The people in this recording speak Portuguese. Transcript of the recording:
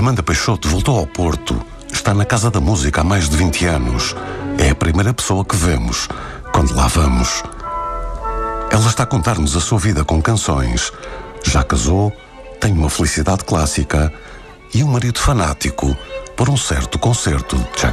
Amanda Peixoto voltou ao Porto. Está na Casa da Música há mais de 20 anos. É a primeira pessoa que vemos quando lá vamos. Ela está a contar-nos a sua vida com canções. Já casou, tem uma felicidade clássica e um marido fanático por um certo concerto de Tchaikovsky.